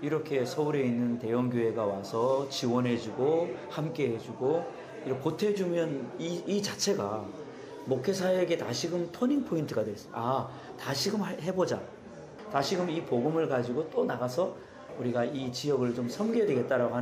이렇게 서울에 있는 대형교회가 와서 지원해주고 함께해주고 이렇게 보태주면 이 자체가 목회사에게 다시금 터닝포인트가 됐어요. 아, 다시금 해보자. 다시금 이 복음을 가지고 또 나가서 우리가 이 지역을 좀 섬겨야 되겠다라고 하는